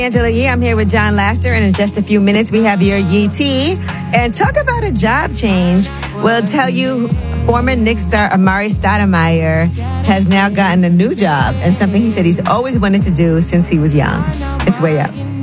Angela Yee. I'm here with John Laster, and in just a few minutes, we have your Yee Tea. And talk about a job change. We'll tell you former Knicks star Amari Stoudemire has now gotten a new job and something he said he's always wanted to do since he was young. It's way up.